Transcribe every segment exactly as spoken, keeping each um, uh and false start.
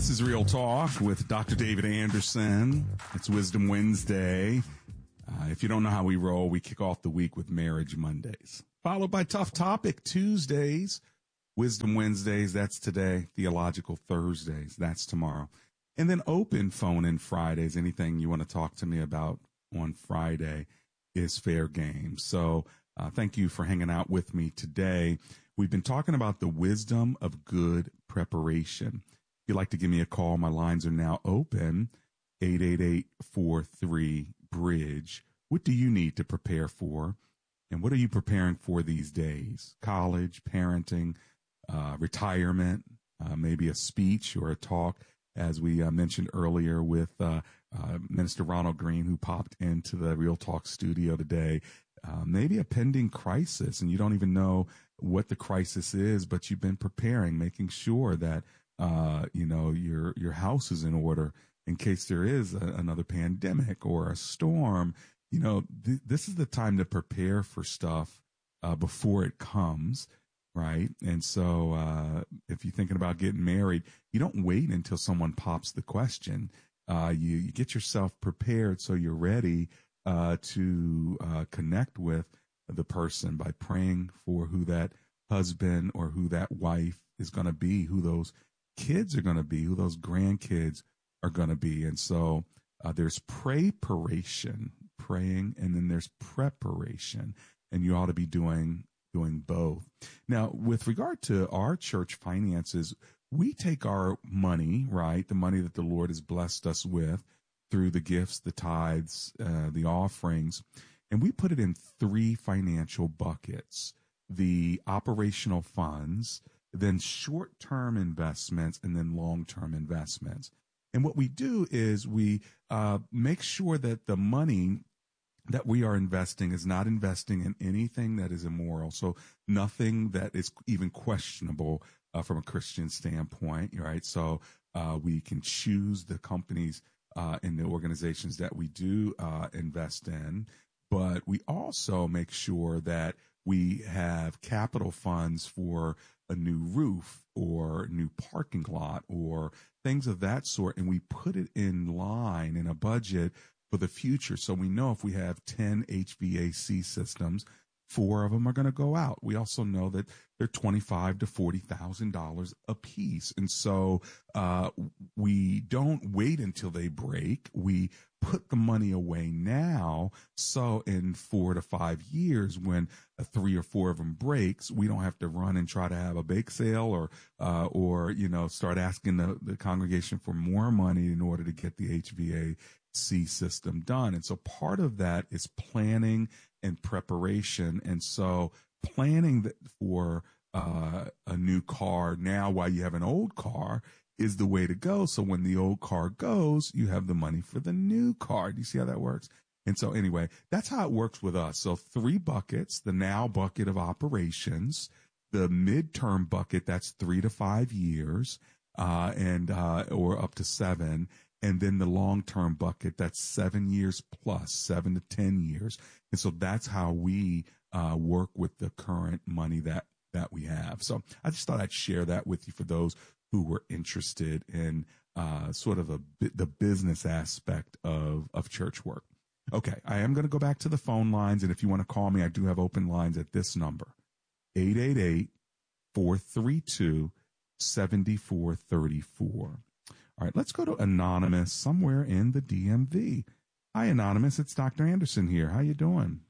This is Real Talk with Doctor David Anderson. It's Wisdom Wednesday. Uh, if you don't know how we roll, we kick off the week with Marriage Mondays, followed by Tough Topic Tuesdays, Wisdom Wednesdays, that's today, Theological Thursdays, that's tomorrow, and then Open Phone in Fridays. Anything you want to talk to me about on Friday is fair game. So uh, thank you for hanging out with me today. We've been talking about the wisdom of good preparation. If you'd like to give me a call, my lines are now open, eight eight eight, four three, bridge. What do you need to prepare for? And what are you preparing for these days? College, parenting, uh, retirement, uh, maybe a speech or a talk, as we uh, mentioned earlier with uh, uh, Minister Ronald Green, who popped into the Real Talk studio today. Uh, maybe a pending crisis, and you don't even know what the crisis is, but you've been preparing, making sure that uh, you know your your house is in order in case there is a, another pandemic or a storm. You know, th- this is the time to prepare for stuff uh, before it comes, right? And so uh, if you're thinking about getting married, you don't wait until someone pops the question. Uh, you, you get yourself prepared so you're ready uh, to uh, connect with the person by praying for who that husband or who that wife is going to be, who those kids are going to be, who those grandkids are going to be. And so uh, there's preparation, praying, and then there's preparation, and you ought to be doing doing both. Now, with regard to our church finances, we take our money, right, the money that the Lord has blessed us with through the gifts, the tithes, uh, the offerings, and we put it in three financial buckets: the operational funds, then short-term investments, and then long-term investments. And what we do is we uh, make sure that the money that we are investing is not investing in anything that is immoral. So nothing that is even questionable uh, from a Christian standpoint, right? So uh, we can choose the companies uh, and the organizations that we do uh, invest in, but we also make sure that we have capital funds for a new roof or new parking lot or things of that sort, and we put it in line in a budget for the future. So we know if we have ten H V A C systems, four of them are going to go out. We also know that they're twenty-five to forty thousand dollars a piece, and so uh, we don't wait until they break. We put the money away now, so in four to five years, when a three or four of them breaks, we don't have to run and try to have a bake sale or uh, or you know start asking the, the congregation for more money in order to get the H V A C system done. And so part of that is planning and preparation. And so planning for uh, a new car now while you have an old car is the way to go. So when the old car goes, you have the money for the new car. Do you see how that works? And so anyway, that's how it works with us. So three buckets: the now bucket of operations, the midterm bucket, that's three to five years, uh, and uh, or up to seven. And then the long-term bucket, that's seven years plus, seven to ten years. And so that's how we uh, work with the current money that, that we have. So I just thought I'd share that with you for those who were interested in uh, sort of a, the business aspect of, of church work. Okay, I am going to go back to the phone lines, and if you want to call me, I do have open lines at this number, eight eight eight, four three two, seven four three four. All right, let's go to Anonymous somewhere in the D M V. Hi, Anonymous. It's Doctor Anderson here. How you doing?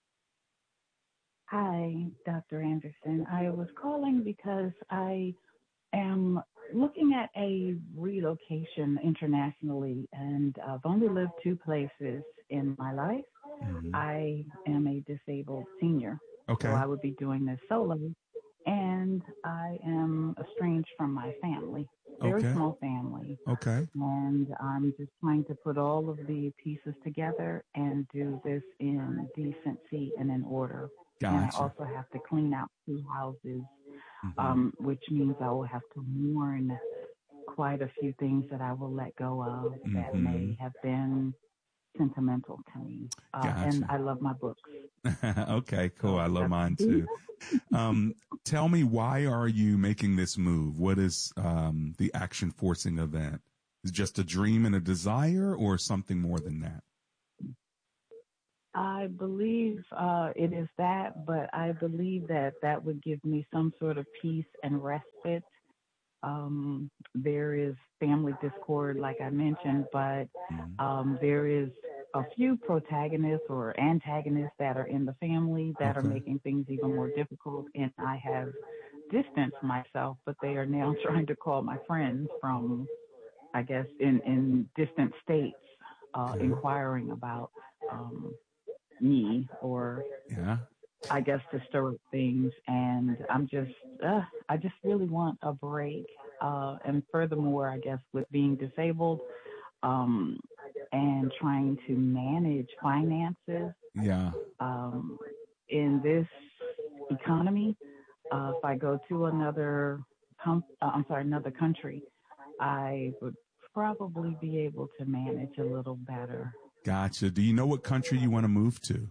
Hi, Doctor Anderson. I was calling because I am looking at a relocation internationally, and I've only lived two places in my life. Mm-hmm. I am a disabled senior, okay. So I would be doing this solo, and I am estranged from my family. Very okay. small family. Okay. And I'm just trying to put all of the pieces together and do this in decency and in order. Gotcha. And I also have to clean out two houses, mm-hmm. um, which means I will have to mourn quite a few things that I will let go of that mm-hmm. may have been sentimental to me. Uh, gotcha. And I love my books. Okay, cool. So I love that's mine too. Um, tell me, why are you making this move? What is um, the action forcing event? Is it just a dream and a desire, or something more than that? I believe uh, it is that, but I believe that that would give me some sort of peace and respite. Um, there is family discord, like I mentioned, but Mhm. um, there is a few protagonists or antagonists that are in the family that are Okay. making things even more difficult, and I have distanced myself, but they are now trying to call my friends from, I guess, in, in distant states, uh, Okay. inquiring about um, me, or Yeah. I guess to stir up things. And I'm just, uh, I just really want a break. Uh, and furthermore, I guess with being disabled um, and trying to manage finances Yeah. um, in this economy, uh, if I go to another, com- uh, I'm sorry, another country, I would probably be able to manage a little better. Gotcha. Do you know what country you want to move to?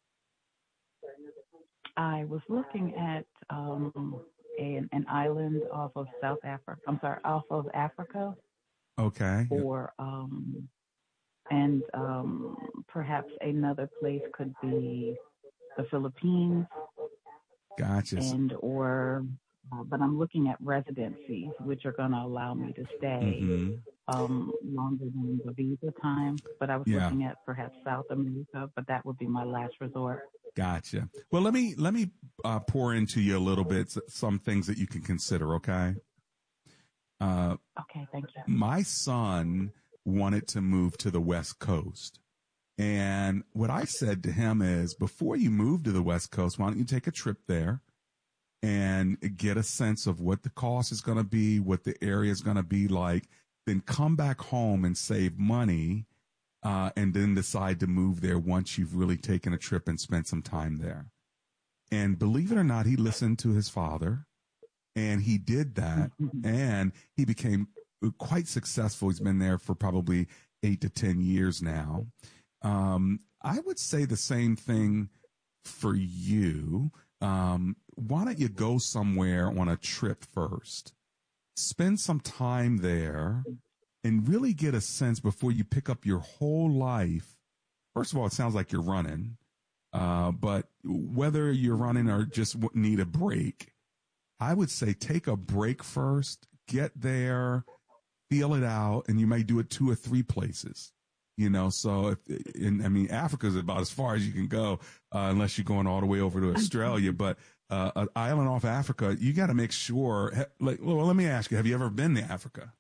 I was looking at um, an, an island off of South Africa. I'm sorry, off of Africa, Okay. or um, and um, perhaps another place could be the Philippines, Gotcha. and or. Uh, but I'm looking at residencies, which are going to allow me to stay Mm-hmm. um, longer than the visa time. But I was Yeah. looking at perhaps South America, but that would be my last resort. Gotcha. Well, let me let me uh, pour into you a little bit s- some things that you can consider. Okay. Uh, Okay, thank you. my son wanted to move to the West Coast. And what I said to him is, before you move to the West Coast, why don't you take a trip there and get a sense of what the cost is going to be, what the area is going to be like, then come back home and save money, uh, and then decide to move there once you've really taken a trip and spent some time there. And believe it or not, he listened to his father, and he did that, and he became quite successful. He's been there for probably eight to ten years now. Um, I would say the same thing for you. Um, why don't you go somewhere on a trip first? Spend some time there and really get a sense before you pick up your whole life. First of all, it sounds like you're running, uh, but whether you're running or just need a break, I would say take a break first, get there, feel it out, and you may do it two or three places. You know, so if, in, I mean, Africa is about as far as you can go, uh, unless you're going all the way over to Australia. But uh, an island off Africa, you got to make sure. Like, well, let me ask you: have you ever been to Africa?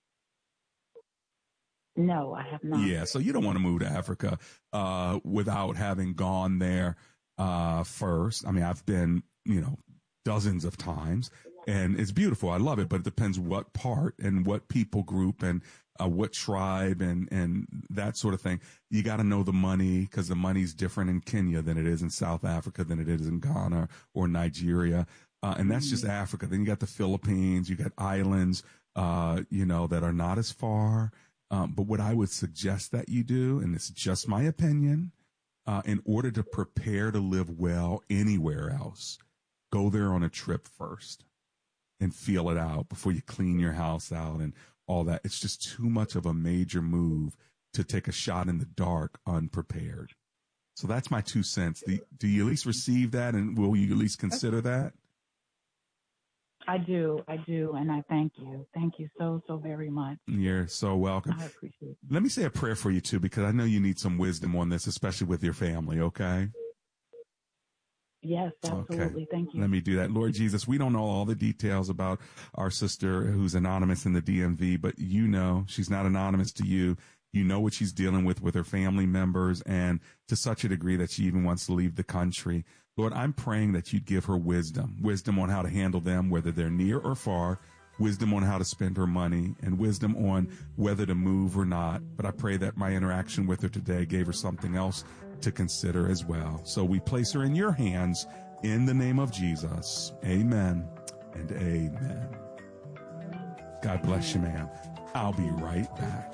No, I have not. Yeah, so you don't want to move to Africa uh, without having gone there uh, first. I mean, I've been, you know, dozens of times, and it's beautiful. I love it, but it depends what part and what people group and uh, what tribe and and that sort of thing. You got to know the money, because the money's different in Kenya than it is in South Africa than it is in Ghana or Nigeria, uh, and that's just Africa. Then you got the Philippines. You got islands, uh, you know, that are not as far. Um, but what I would suggest that you do, and it's just my opinion, uh, in order to prepare to live well anywhere else, go there on a trip first and feel it out before you clean your house out and all that. It's just too much of a major move to take a shot in the dark unprepared. So that's my two cents. Do, do you at least receive that, and will you at least consider that? I do, I do, and I thank you. Thank you so, so very much. You're so welcome. I appreciate it. Let me say a prayer for you too, because I know you need some wisdom on this, especially with your family, okay? Yes, absolutely. Okay. Thank you. Let me do that. Lord Jesus, we don't know all the details about our sister who's anonymous in the D M V, but you know she's not anonymous to you. You know what she's dealing with with her family members, and to such a degree that she even wants to leave the country. Lord, I'm praying that you'd give her wisdom, wisdom on how to handle them, whether they're near or far, wisdom on how to spend her money, and wisdom on whether to move or not. But I pray that my interaction with her today gave her something else to consider as well. So we place her in your hands in the name of Jesus. Amen and amen. God bless you, ma'am. I'll be right back.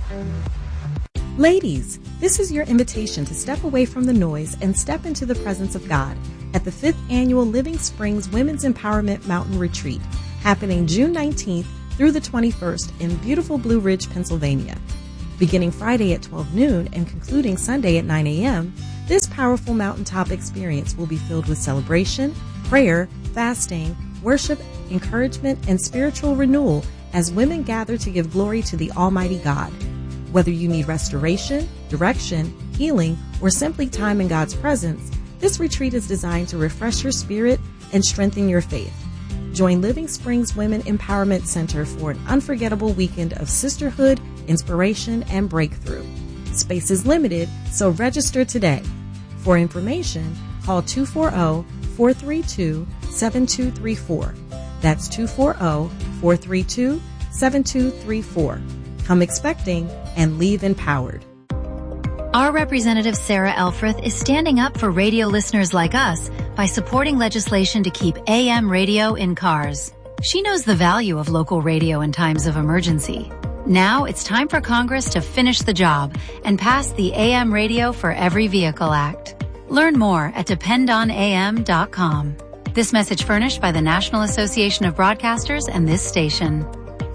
Ladies, this is your invitation to step away from the noise and step into the presence of God at the fifth Annual Living Springs Women's Empowerment Mountain Retreat, happening June nineteenth through the twenty-first in beautiful Blue Ridge, Pennsylvania. Beginning Friday at twelve noon and concluding Sunday at nine a.m., this powerful mountaintop experience will be filled with celebration, prayer, fasting, worship, encouragement, and spiritual renewal as women gather to give glory to the Almighty God. Whether you need restoration, direction, healing, or simply time in God's presence, this retreat is designed to refresh your spirit and strengthen your faith. Join Living Springs Women Empowerment Center for an unforgettable weekend of sisterhood, inspiration, and breakthrough. Space is limited, so register today. For information, call two four zero, four three two, seven two three four. That's two four zero, four three two, seven two three four. Come expecting and leave empowered. Our representative Sarah Elfreth is standing up for radio listeners like us by supporting legislation to keep A M radio in cars. She knows the value of local radio in times of emergency. Now it's time for Congress to finish the job and pass the A M Radio for Every Vehicle Act. Learn more at depend on A M dot com. This message furnished by the National Association of Broadcasters and this station.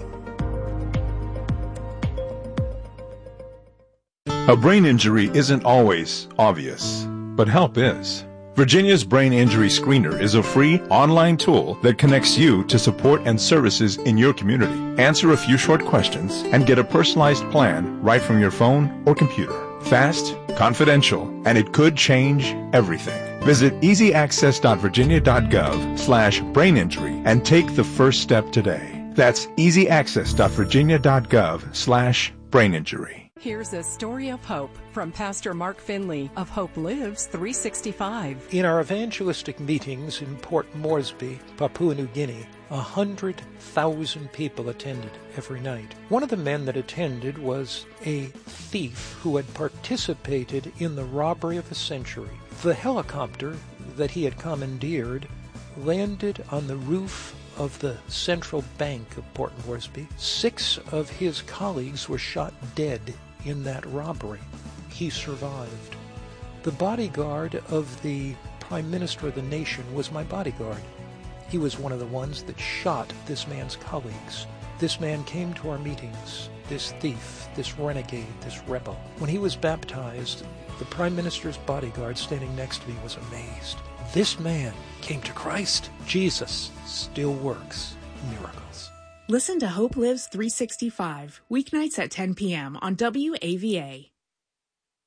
A brain injury isn't always obvious, but help is. Virginia's Brain Injury Screener is a free online tool that connects you to support and services in your community. Answer a few short questions and get a personalized plan right from your phone or computer. Fast, confidential, and it could change everything. Visit easyaccess.virginia.gov slash brain injury and take the first step today. That's easyaccess.virginia.gov slash brain injury. Here's a story of hope from Pastor Mark Finley of Hope Lives three sixty-five. In our evangelistic meetings in Port Moresby, Papua New Guinea, a hundred thousand people attended every night. One of the men that attended was a thief who had participated in the robbery of a century. The helicopter that he had commandeered landed on the roof of the Central Bank of Port Moresby. Six of his colleagues were shot dead in that robbery. He survived. The bodyguard of the Prime Minister of the nation was my bodyguard. He was one of the ones that shot this man's colleagues. This man came to our meetings, this thief, this renegade, this rebel. When he was baptized, the Prime Minister's bodyguard standing next to me was amazed. This man came to Christ. Jesus still works miracles. Listen to Hope Lives three sixty-five, weeknights at ten p.m. on W A V A.